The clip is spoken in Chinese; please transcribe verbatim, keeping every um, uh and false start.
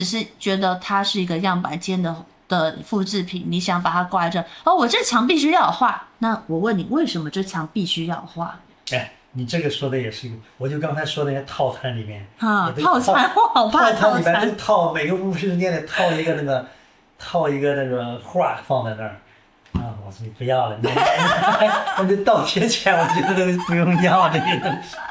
只是觉得它是一个样板间的的复制品，你想把它挂在这，哦，我这墙必须要有画。那我问你，为什么这墙必须要有画？ 哎，你这个说的也是一个，我就刚才说的那些套餐里面啊，套餐，我好怕套餐里面就套每个五十年得套一个那个套一个那个画放在那儿。啊，我说你不要了，你那就倒贴钱，我觉得都不用要这些东西。